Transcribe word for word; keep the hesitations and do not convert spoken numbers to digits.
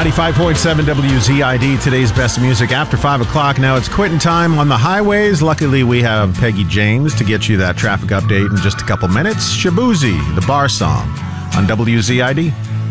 ninety-five point seven W Z I D, today's best music after five o'clock. Now it's quitting time on the highways. Luckily, we have Peggy James to get you that traffic update in just a couple minutes. Shabuzi, the bar song on W Z I D.